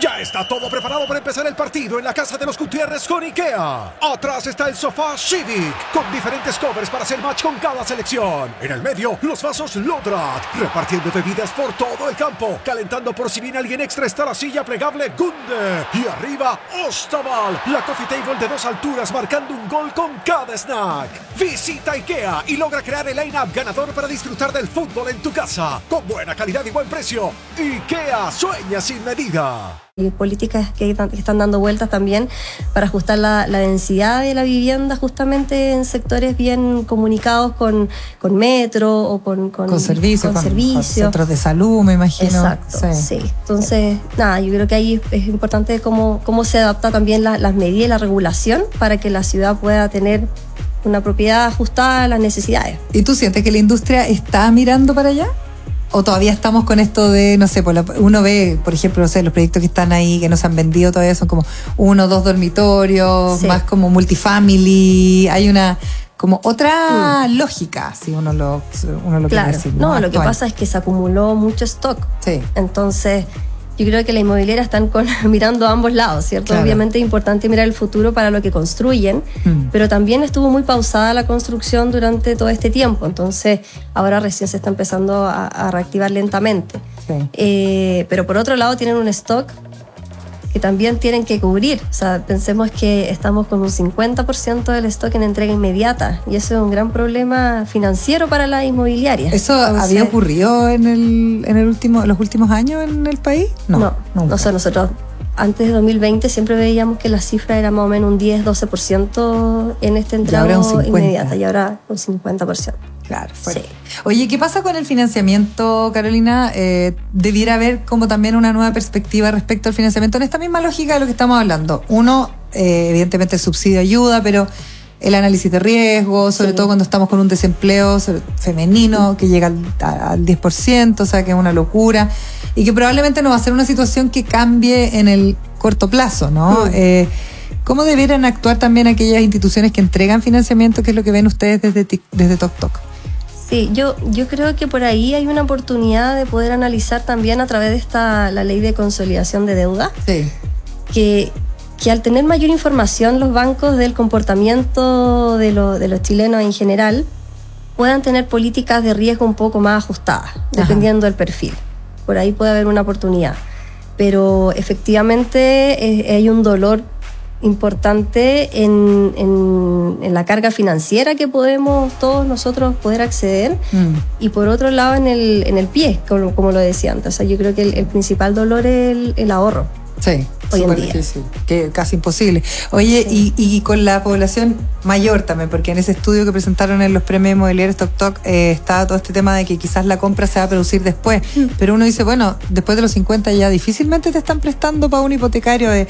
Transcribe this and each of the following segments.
Ya está todo preparado para empezar el partido en la casa de los Gutiérrez con IKEA. Atrás está el sofá Civic, con diferentes covers para hacer match con cada selección. En el medio, los vasos Lodrat, repartiendo bebidas por todo el campo. Calentando por si viene alguien extra está la silla plegable Gunde. Y arriba, Ostaval, la coffee table de 2 alturas marcando un gol con cada snack. Visita IKEA y logra crear el line-up ganador para disfrutar del fútbol en tu casa. Con buena calidad y buen precio. IKEA sueña sin medida. Y políticas que están dando vueltas también para ajustar la densidad de la vivienda justamente en sectores bien comunicados con metro o con servicio, con centros de salud, me imagino. Exacto, sí. Entonces, nada, yo creo que ahí es importante cómo se adapta también las medidas y la regulación para que la ciudad pueda tener una propiedad ajustada a las necesidades. ¿Y tú sientes que la industria está mirando para allá? ¿O todavía estamos con esto de, no sé, uno ve, por ejemplo, no sé, los proyectos que están ahí, que no se han vendido todavía, son como 1 o 2 dormitorios, sí, más como multifamily, hay una como otra lógica, si uno lo claro, quiere decir. No, lo que pasa es que se acumuló mucho stock. Sí. Entonces, yo creo que las inmobiliarias están mirando a ambos lados, ¿cierto? Claro. Obviamente es importante mirar el futuro para lo que construyen, pero también estuvo muy pausada la construcción durante todo este tiempo, entonces ahora recién se está empezando a reactivar lentamente. Sí. Pero por otro lado tienen un stock que también tienen que cubrir. O sea, pensemos que estamos con un 50% del stock en entrega inmediata y eso es un gran problema financiero para las inmobiliarias. ¿Eso había ocurrido en los últimos años en el país? No, nosotros antes de 2020 siempre veíamos que la cifra era más o menos un 10-12% en esta entrega inmediata y ahora un 50%. Claro, fuerte. Sí. Oye, ¿qué pasa con el financiamiento, Carolina? Debiera haber como también una nueva perspectiva respecto al financiamiento en esta misma lógica de lo que estamos hablando. Uno, evidentemente el subsidio ayuda, pero el análisis de riesgo, sobre todo cuando estamos con un desempleo femenino que llega al 10%, o sea que es una locura, y que probablemente no va a ser una situación que cambie en el corto plazo, ¿no? ¿Cómo debieran actuar también aquellas instituciones que entregan financiamiento? ¿Qué es lo que ven ustedes desde TokTok? Sí, yo creo que por ahí hay una oportunidad de poder analizar también a través de la ley de consolidación de deuda, sí, que al tener mayor información los bancos del comportamiento de los chilenos en general puedan tener políticas de riesgo un poco más ajustadas, dependiendo del perfil. Por ahí puede haber una oportunidad. Pero efectivamente hay un dolor importante en la carga financiera que podemos todos nosotros poder acceder y por otro lado en el pie, como lo decía antes. O sea, yo creo que el principal dolor es el ahorro. Sí, hoy súper en día. difícil, que casi imposible. Oye, sí. y con la población mayor también, porque en ese estudio que presentaron en los premios inmobiliarios TokTok estaba todo este tema de que quizás la compra se va a producir después, pero uno dice, bueno, después de los 50 ya difícilmente te están prestando para un hipotecario de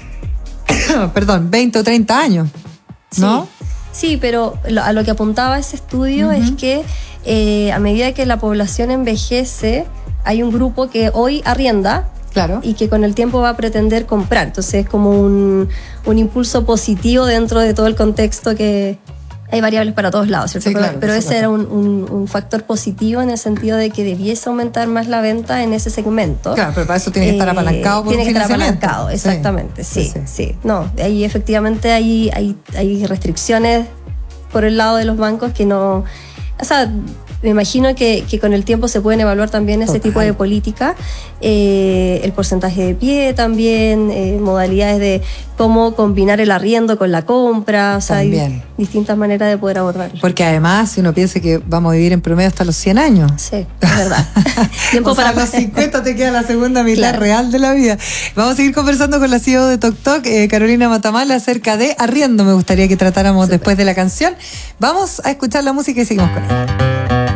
20 o 30 años, ¿no? Sí, pero a lo que apuntaba ese estudio es que a medida que la población envejece, hay un grupo que hoy arrienda, claro, y que con el tiempo va a pretender comprar. Entonces es como un impulso positivo dentro de todo el contexto que hay variables para todos lados, ¿cierto? Sí, claro, pero ese era un factor positivo en el sentido de que debiese aumentar más la venta en ese segmento. Claro, pero para eso tiene que estar apalancado por un financiamiento. Tiene que estar apalancado, exactamente, sí. No, ahí efectivamente hay restricciones por el lado de los bancos que no... O sea, me imagino que con el tiempo se pueden evaluar también ese tipo de política, el porcentaje de pie también, modalidades de cómo combinar el arriendo con la compra, o sea, hay distintas maneras de poder abordarlo. Porque además, si uno piensa que vamos a vivir en promedio hasta los 100 años. Sí, es verdad. Tiempo para los 50 te queda la segunda mitad real de la vida. Vamos a seguir conversando con la CEO de TokTok, Carolina Matamala, acerca de arriendo. Me gustaría que tratáramos después de la canción. Vamos a escuchar la música y seguimos con ella.